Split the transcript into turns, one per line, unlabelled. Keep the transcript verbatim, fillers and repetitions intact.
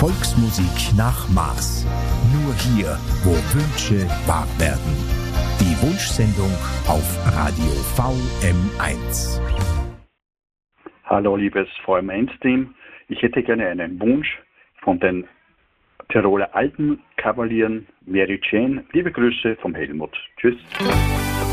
Volksmusik nach Maß. Nur hier, wo Wünsche wahr werden. Die Wunschsendung auf Radio V M eins.
Hallo liebes V M eins Team, ich hätte gerne einen Wunsch von den Tiroler Alpenkavalieren Mary Jane. Liebe Grüße vom Helmut. Tschüss.